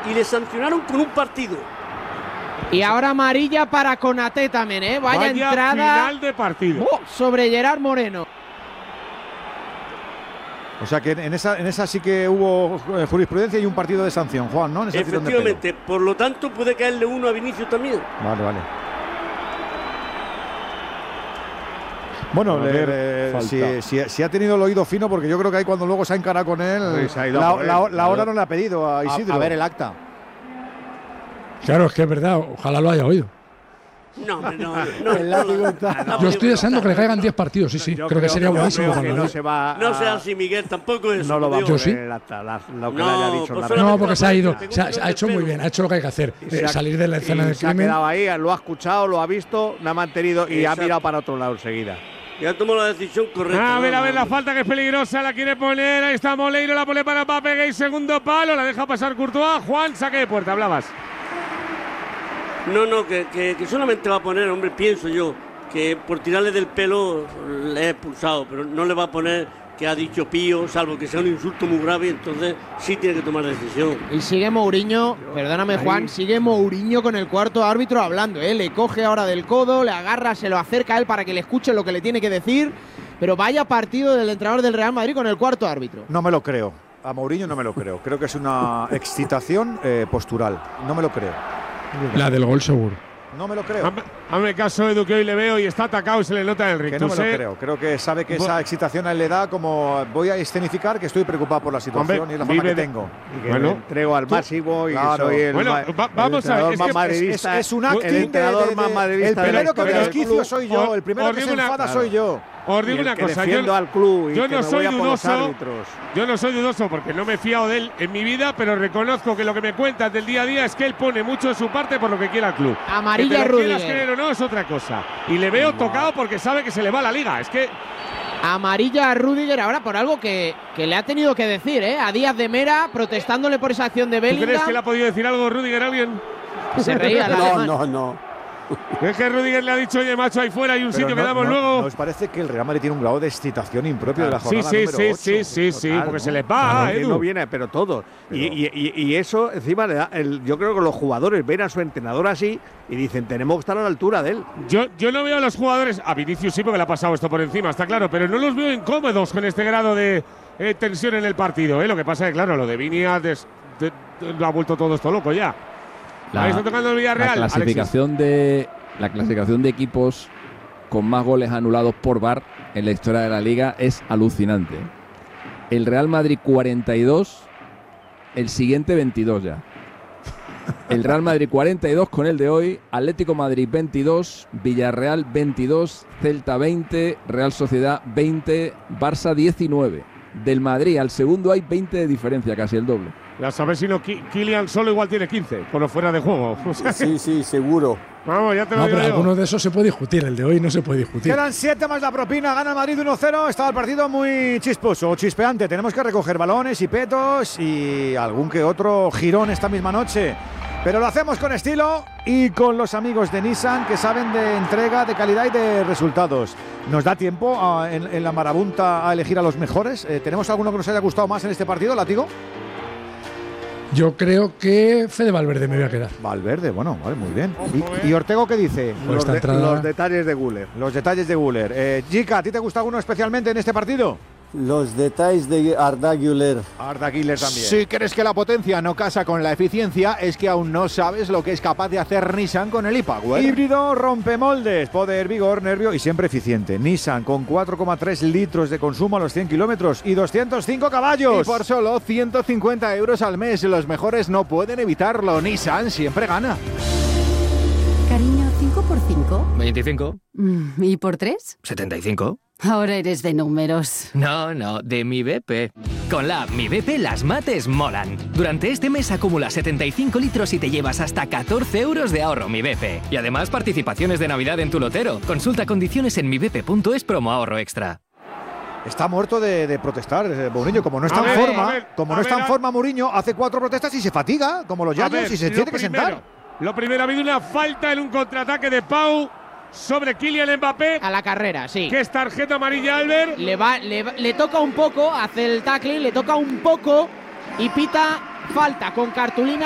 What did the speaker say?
y le sancionaron con un partido. Y ahora amarilla para Konaté también, ¿eh? Vaya entrada final de partido. Sobre Gerard Moreno. O sea que en esa sí que hubo jurisprudencia y un partido de sanción, Juan, ¿no? En esa Efectivamente, por lo tanto puede caerle uno a Vinicius también. Vale. Bueno, si ha tenido el oído fino, porque yo creo que ahí cuando luego se ha encarado con él, la hora no le ha pedido a Isidro. A ver el acta. Claro, es que es verdad, ojalá lo haya oído. No. Yo estoy deseando que le caigan 10 partidos, sí. Creo que sería buenísimo. No sea así, Miguel, tampoco es. No lo va a yo sí. Lo que le haya dicho. No, porque se ha ido, ha hecho muy bien, ha hecho lo que hay que hacer. Salir de la escena del crimen. Se ha quedado ahí, lo ha escuchado, lo ha visto, lo ha mantenido y ha mirado para otro lado enseguida. Ya tomó la decisión correcta. A ver, la falta que es peligrosa, la quiere poner. Ahí está Moleiro, la pone para Mbappé, segundo palo, la deja pasar Courtois. Juan, saque de puerta, hablabas. No, que solamente va a poner, hombre, pienso yo, que por tirarle del pelo le he expulsado, pero no le va a poner que ha dicho Pío, salvo que sea un insulto muy grave, entonces sí tiene que tomar decisión. Y sigue Mourinho, perdóname Juan, sigue Mourinho con el cuarto árbitro hablando, le coge ahora del codo, le agarra, se lo acerca a él para que le escuche lo que le tiene que decir, pero vaya partido del entrenador del Real Madrid con el cuarto árbitro. No me lo creo, a Mourinho no me lo creo, creo que es una excitación postural, no me lo creo. La del gol seguro. No me lo creo. Hazme caso, Edu, que hoy le veo y está atacado y se le nota el rictus. Que no me lo creo. Creo que sabe que esa excitación a él le da como voy a escenificar que estoy preocupado por la situación y es la forma que tengo. Y que me entrego al máximo y que soy el vamos a ver, más madridista. Es un acting el entrenador más madridista. El primero que me desquicio soy yo, el primero que se enfada soy yo. Os digo una cosa, al club yo no soy dudoso. Yo no soy dudoso porque no me he fiado de él en mi vida, pero reconozco que lo que me cuentas del día a día es que él pone mucho de su parte por lo que quiera el club. Amarilla que Rudiger. Quieras creer o no es otra cosa. Y le veo tocado porque sabe que se le va la liga. Es que amarilla a Rudiger ahora por algo que le ha tenido que decir, a Díaz de Mera, protestándole por esa acción de Bellingham. ¿Tú crees que le ha podido decir algo Rudiger a alguien? Se reía. No. Es que Rudiger le ha dicho, oye, macho, ahí fuera hay un sitio que damos luego. ¿Nos parece que el Real Madrid tiene un grado de excitación impropio de la jornada número 8? Sí, porque se les va, Edu. No viene, pero todo. Y eso encima le da yo creo que los jugadores ven a su entrenador así y dicen, tenemos que estar a la altura de él. Yo no veo a los jugadores, a Vinicius sí porque le ha pasado esto por encima, está claro, pero no los veo incómodos con este grado de tensión en el partido. Lo que pasa es que, claro, lo de Vini lo ha vuelto todo esto loco ya. Ahí está tocando el Villarreal. La clasificación de equipos con más goles anulados por VAR en la historia de la Liga es alucinante. El Real Madrid 42, el siguiente 22 ya. El Real Madrid 42 con el de hoy, Atlético Madrid 22, Villarreal 22, Celta 20, Real Sociedad 20, Barça 19. Del Madrid al segundo hay 20 de diferencia, casi el doble. Ya sabes si no, Kylian solo igual tiene 15, por lo fuera de juego. O sea, sí, seguro. Vamos, ya te lo digo. Pero alguno de esos se puede discutir, el de hoy no se puede discutir. Quedan 7 más la propina, gana Madrid 1-0. Estaba el partido muy chisposo, chispeante. Tenemos que recoger balones y petos y algún que otro girón esta misma noche. Pero lo hacemos con estilo y con los amigos de Nissan que saben de entrega, de calidad y de resultados. ¿Nos da tiempo en la marabunta a elegir a los mejores? ¿Tenemos alguno que nos haya gustado más en este partido, Látigo? Yo creo que Fede Valverde me voy a quedar. Valverde, bueno, vale, muy bien. ¿Y Ortego qué dice? Los detalles de Güler. Los detalles de Güler. Jica, ¿a ti te gusta alguno especialmente en este partido? Los detalles de Arda Güler. Arda Güler también. Si crees que la potencia no casa con la eficiencia, es que aún no sabes lo que es capaz de hacer Nissan con el e-Power. Híbrido, rompemoldes, poder, vigor, nervio y siempre eficiente. Nissan con 4,3 litros de consumo a los 100 kilómetros y 205 caballos. Y por solo 150 euros al mes, los mejores no pueden evitarlo. Nissan siempre gana. Cariño, 5 por 5. 25. ¿Y por 3? 75. Ahora eres de números. No, de mi BP. Con la app Mi BP las mates molan. Durante este mes acumula 75 litros y te llevas hasta 14 euros de ahorro Mi BP. Y además participaciones de Navidad en tu lotero. Consulta condiciones en mibp.es promo ahorro extra. Está muerto de protestar Mourinho, como no está en forma Mourinho, hace 4 protestas y se fatiga, como los yayos, y se tiene que sentar. Lo primero, ha habido una falta en un contraataque de Pau sobre Kylian Mbappé. A la carrera, sí. Que es tarjeta amarilla, Albert. Le toca un poco, hace el tackling, le toca un poco y pita falta con cartulina.